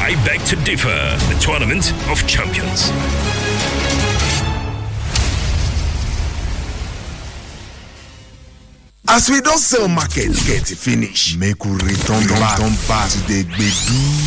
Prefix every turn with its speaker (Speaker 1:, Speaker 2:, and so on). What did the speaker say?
Speaker 1: I Beg to Differ, the Tournament of Champions.
Speaker 2: As we don't sell market, get finish. Make we return back to the gbedu.